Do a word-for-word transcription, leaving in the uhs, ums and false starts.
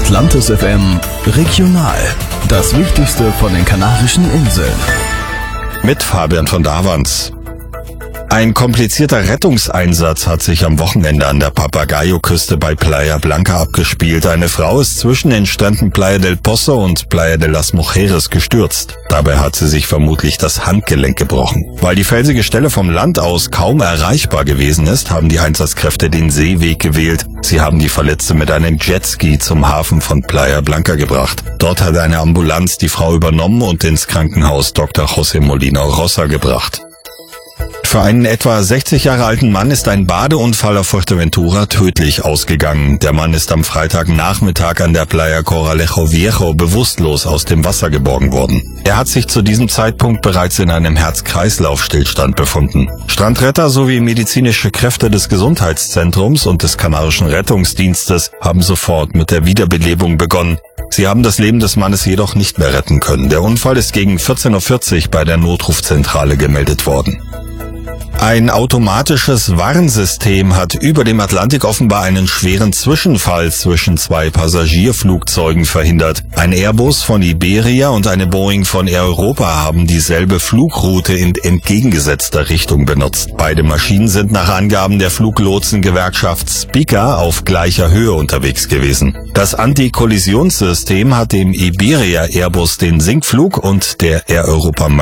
Atlantis F M Regional. Das Wichtigste von den Kanarischen Inseln. Mit Fabian von Davans. Ein komplizierter Rettungseinsatz hat sich am Wochenende an der Papagayo-Küste bei Playa Blanca abgespielt. Eine Frau ist zwischen den Stränden Playa del Pozo und Playa de las Mujeres gestürzt. Dabei hat sie sich vermutlich das Handgelenk gebrochen. Weil die felsige Stelle vom Land aus kaum erreichbar gewesen ist, haben die Einsatzkräfte den Seeweg gewählt. Sie haben die Verletzte mit einem Jetski zum Hafen von Playa Blanca gebracht. Dort hat eine Ambulanz die Frau übernommen und ins Krankenhaus Doktor José Molina Rosa gebracht. Für einen etwa sechzig Jahre alten Mann ist ein Badeunfall auf Fuerteventura tödlich ausgegangen. Der Mann ist am Freitagnachmittag an der Playa Corralejo Viejo bewusstlos aus dem Wasser geborgen worden. Er hat sich zu diesem Zeitpunkt bereits in einem Herz-Kreislauf-Stillstand befunden. Strandretter sowie medizinische Kräfte des Gesundheitszentrums und des Kanarischen Rettungsdienstes haben sofort mit der Wiederbelebung begonnen. Sie haben das Leben des Mannes jedoch nicht mehr retten können. Der Unfall ist gegen vierzehn Uhr vierzig bei der Notrufzentrale gemeldet worden. Ein automatisches Warnsystem hat über dem Atlantik offenbar einen schweren Zwischenfall zwischen zwei Passagierflugzeugen verhindert. Ein Airbus von Iberia und eine Boeing von Air Europa haben dieselbe Flugroute in entgegengesetzter Richtung benutzt. Beide Maschinen sind nach Angaben der Fluglotsengewerkschaft Spica auf gleicher Höhe unterwegs gewesen. Das Antikollisionssystem hat dem Iberia Airbus den Sinkflug und der Air Europa